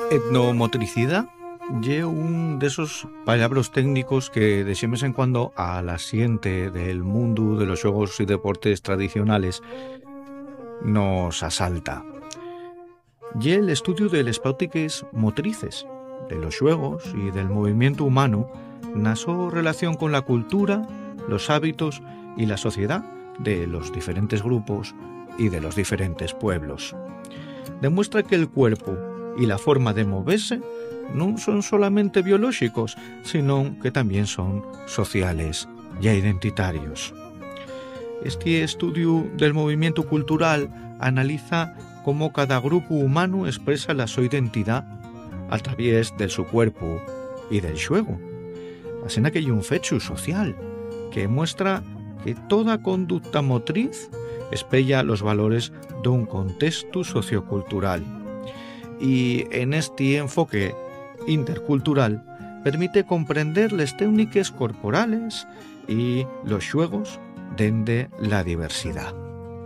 Etnomotricidad ye un desos palabros técnicos que de vez en cuando a la siente del mundo de los juegos y deportes tradicionales nos asalta. Ye el estudio de les prácticas motrices, de los juegos y del movimiento humano na so relación con la cultura, los hábitos y la sociedad de los diferentes grupos y de los diferentes pueblos. Demuestra que el cuerpo y la forma de moverse no son solamente biológicos, sino que también son sociales y identitarios. Este estudio del movimiento cultural analiza cómo cada grupo humano expresa la su identidad a través de su cuerpo y del juego. Así que hay un fecho social que muestra que toda conducta motriz espella los valores de un contexto sociocultural. Y en este enfoque intercultural permite comprender las técnicas corporales y los juegos dende la diversidad.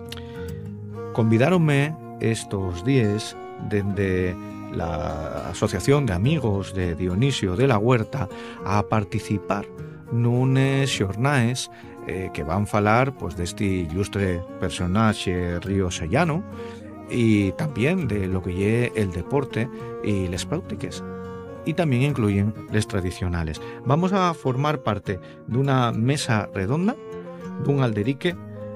Convidáronme estos días dende la Asociación de Amigos de Dionisio de la Huerta a participar nunes xornaes que van falar pues, de este ilustre personaje riosellano y también de lo que lle el deporte y les prácticas. Y también incluyen les tradicionales. Vamos a formar parte de una mesa redonda, de un alderique,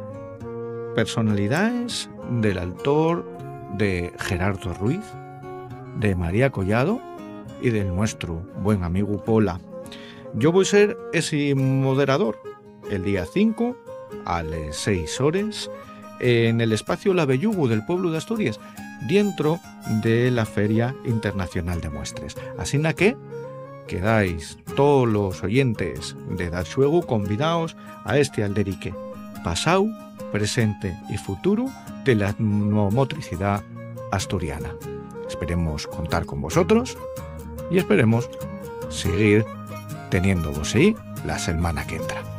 personalidades del autor de Gerardo Ruiz, de María Collado y del nuestro buen amigo Pola. Yo voy a ser ese moderador el día 5 a las 6 horas en el espacio La Bellugu del pueblo de Asturias, dentro de la Feria Internacional de Muestres. Así que quedáis todos los oyentes de Dar Xuegu convidados a este alderique, pasado, presente y futuro de la etnomotricidad asturiana. Esperemos contar con vosotros y esperemos seguir teniéndovos ahí la semana que entra.